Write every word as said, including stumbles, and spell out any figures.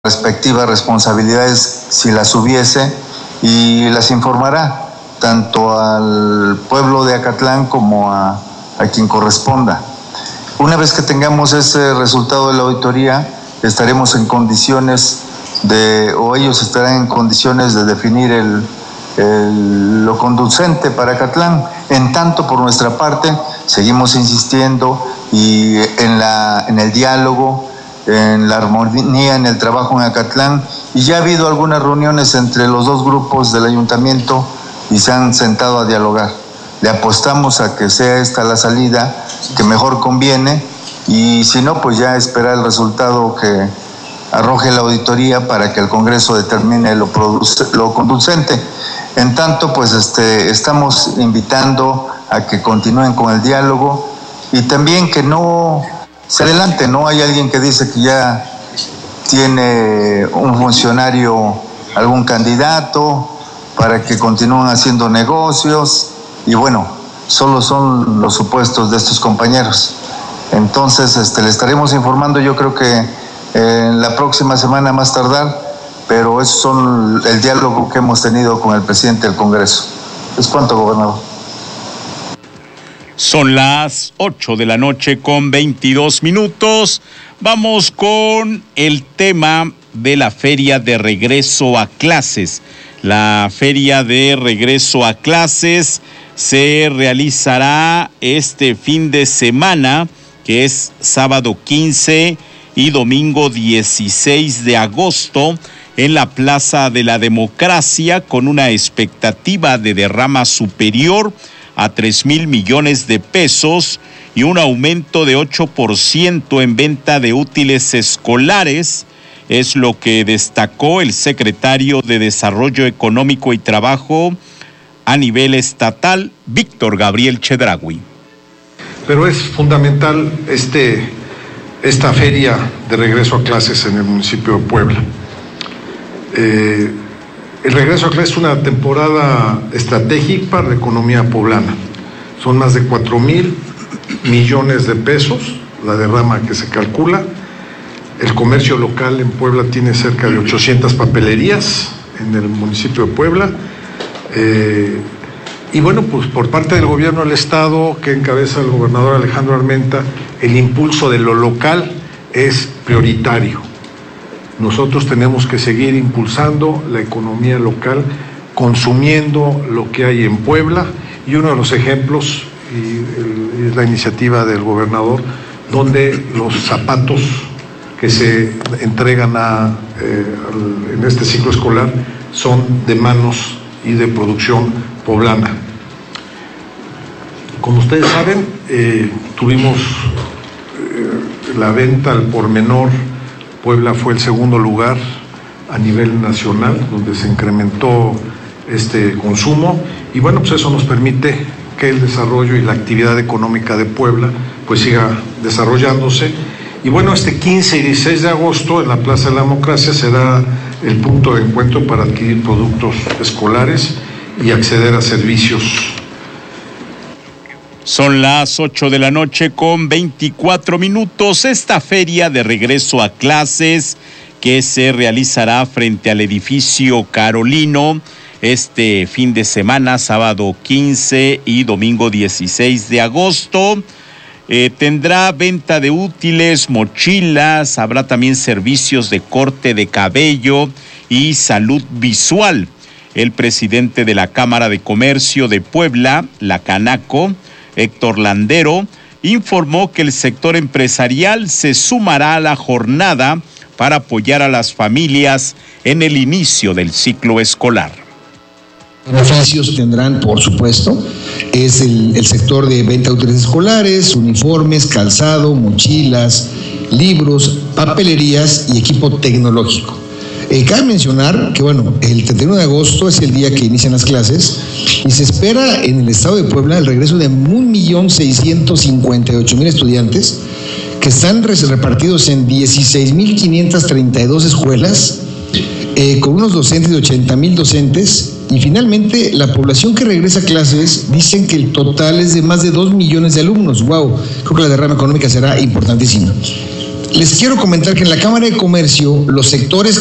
respectivas responsabilidades si las hubiese y las informará tanto al pueblo de Acatlán como a, a quien corresponda. Una vez que tengamos ese resultado de la auditoría, estaremos en condiciones de, o ellos estarán en condiciones de definir el, el, lo conducente para Acatlán. En tanto, por nuestra parte, seguimos insistiendo y en, la, en el diálogo, en la armonía, en el trabajo en Acatlán, y ya ha habido algunas reuniones entre los dos grupos del ayuntamiento y se han sentado a dialogar. Le apostamos a que sea esta la salida que mejor conviene, y si no, pues ya esperar el resultado que arroje la auditoría para que el Congreso determine lo, produce, lo conducente. En tanto, pues este, estamos invitando a que continúen con el diálogo y también que no se adelante. No hay alguien que dice que ya tiene un funcionario, algún candidato, para que continúen haciendo negocios, y bueno, solo son los supuestos de estos compañeros. Entonces, este, le estaremos informando, yo creo que en la próxima semana más tardar, pero eso son el diálogo que hemos tenido con el presidente del Congreso. ¿Es cuánto, gobernador? Son las ocho de la noche con veintidós minutos. Vamos con el tema de la feria de regreso a clases. La feria de regreso a clases se realizará este fin de semana, que es sábado quince y domingo dieciséis de agosto, en la Plaza de la Democracia, con una expectativa de derrama superior a tres mil millones de pesos y un aumento de ocho por ciento en venta de útiles escolares. Es lo que destacó el secretario de Desarrollo Económico y Trabajo a nivel estatal, Víctor Gabriel Chedraui. Pero es fundamental este, esta feria de regreso a clases en el municipio de Puebla. Eh, el regreso a clases es una temporada estratégica para la economía poblana. Son más de cuatro mil millones de pesos la derrama que se calcula. El comercio local en Puebla tiene cerca de ochocientas papelerías en el municipio de Puebla. Eh, y bueno, pues por parte del gobierno del estado, que encabeza el gobernador Alejandro Armenta, el impulso de lo local es prioritario. Nosotros tenemos que seguir impulsando la economía local, consumiendo lo que hay en Puebla, y uno de los ejemplos y el, es la iniciativa del gobernador, donde los zapatos que se entregan a, eh, en este ciclo escolar son de manos y de producción poblana. Como ustedes saben, eh, tuvimos eh, la venta al por menor. Puebla fue el segundo lugar a nivel nacional, donde se incrementó este consumo, y bueno, pues eso nos permite que el desarrollo y la actividad económica de Puebla pues siga desarrollándose. Y bueno, este quince y dieciséis de agosto en la Plaza de la Democracia será el punto de encuentro para adquirir productos escolares y acceder a servicios. Son las ocho de la noche con veinticuatro minutos. Esta feria de regreso a clases que se realizará frente al edificio Carolino este fin de semana, sábado quince y domingo dieciséis de agosto. Eh, tendrá venta de útiles, mochilas, habrá también servicios de corte de cabello y salud visual. El presidente de la Cámara de Comercio de Puebla, la Canaco, Héctor Landero, informó que el sector empresarial se sumará a la jornada para apoyar a las familias en el inicio del ciclo escolar. Beneficios tendrán, por supuesto, es el, el sector de venta de útiles escolares, uniformes, calzado, mochilas, libros, papelerías y equipo tecnológico. Eh, cabe mencionar que, bueno, el treinta y uno de agosto es el día que inician las clases y se espera en el estado de Puebla el regreso de un millón seiscientos cincuenta y ocho mil estudiantes que están repartidos en dieciséis mil quinientas treinta y dos escuelas, eh, con unos docentes de ochenta mil docentes. Y finalmente, la población que regresa a clases, dicen que el total es de más de dos millones de alumnos. ¡Wow! Creo que la derrama económica será importantísima. Les quiero comentar que en la Cámara de Comercio los sectores